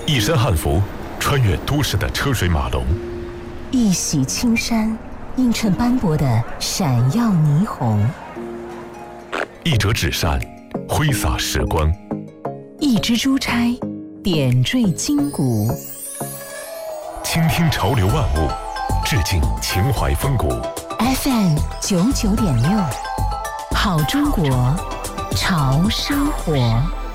一身汉服，穿越都市的车水马龙； 一袭青衫，映衬斑驳的闪耀霓虹； 一折纸扇，挥洒时光； 一支珠钗，点缀筋骨。 倾听潮流万物，致敬情怀风骨。 FM 99.6，好中国，潮生活。